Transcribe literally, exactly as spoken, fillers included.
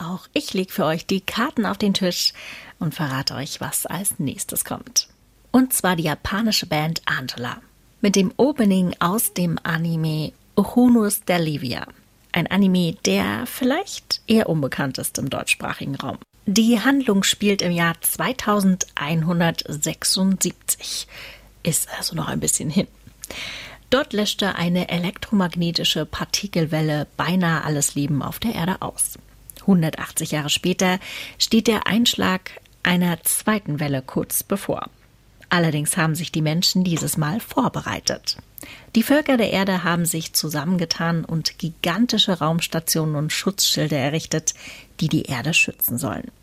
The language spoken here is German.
auch ich lege für euch die Karten auf den Tisch und verrate euch, was als nächstes kommt. Und zwar die japanische Band Angela mit dem Opening aus dem Anime Ohunus der Livia. Ein Anime, der vielleicht eher unbekannt ist im deutschsprachigen Raum. Die Handlung spielt im Jahr zweitausendeinhundertsechsundsiebzig. Ist also noch ein bisschen hin. Dort löschte eine elektromagnetische Partikelwelle beinahe alles Leben auf der Erde aus. hundertachtzig Jahre später steht der Einschlag einer zweiten Welle kurz bevor. Allerdings haben sich die Menschen dieses Mal vorbereitet. Die Völker der Erde haben sich zusammengetan und gigantische Raumstationen und Schutzschilde errichtet, die die Erde schützen sollen.